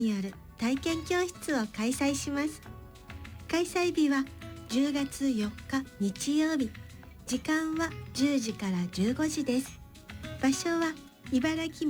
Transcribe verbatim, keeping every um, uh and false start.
による体験教室を開催します。開催日はじゅうがつよっか日曜日、時間はじゅうじからじゅうごじです。場所は茨城